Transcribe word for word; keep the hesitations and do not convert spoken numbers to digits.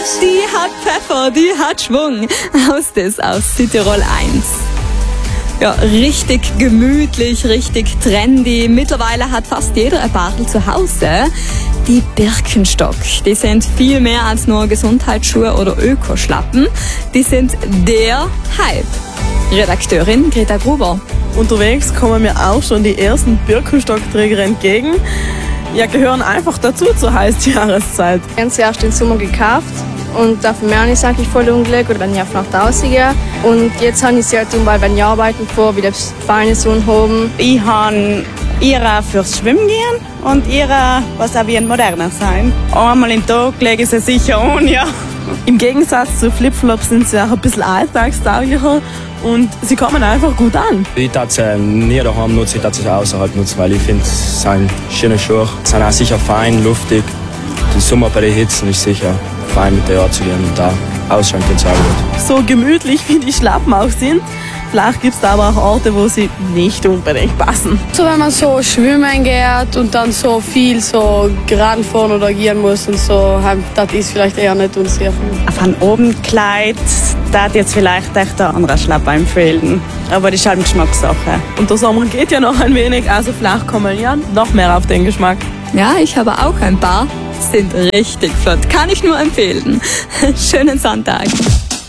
Die hat Pfeffer, die hat Schwung. Aus das aus Südtirol eins. Ja, richtig gemütlich, richtig trendy. Mittlerweile hat fast jeder ein Bartel zu Hause. Die Birkenstock, die sind viel mehr als nur Gesundheitsschuhe oder Ökoschlappen. Die sind der Hype. Redakteurin Greta Gruber. Unterwegs kommen mir auch schon die ersten Birkenstockträger entgegen. Ja, gehören einfach dazu zur heißen Jahreszeit. Ganz erst den Sommer gekauft und dafür merke ich es eigentlich voll unglück oder wenn ich einfach nach draußen gehe. Und jetzt habe ich es ja tun, weil wenn ich arbeiten vor, wieder feine Sonne haben. Ich habe ihre fürs Schwimmen gehen und ihre, was auch wie ein moderner sein. Einmal im Tag lege ich sie sicher an, ja. Im Gegensatz zu Flipflops sind sie auch ein bisschen alltagstauglicher und sie kommen einfach gut an. Ich darf sie nie daheim nutzen, ich darf sie außerhalb nutzen, weil ich finde, es sind schöne Schuhe. Sie sind auch sicher fein, luftig. Der Sommer bei den Hitzen ist sicher fein mit der Jahr zu gehen und da ausschauen können sie auch gut. So gemütlich wie die Schlappen auch sind, vielleicht gibt es da aber auch Orte, wo sie nicht unbedingt passen. So wenn man so schwimmen geht und dann so viel so geraden fahren oder gehen muss und so, das ist vielleicht eher nicht unsicher. Auf ein Abendkleid darf jetzt vielleicht echt der andere Schlappe empfehlen. Aber das ist halt eine Geschmackssache. Und der Sommer geht ja noch ein wenig, also vielleicht kommen ja noch mehr auf den Geschmack. Ja, ich habe auch ein paar. Sind richtig flott. Kann ich nur empfehlen. Schönen Sonntag.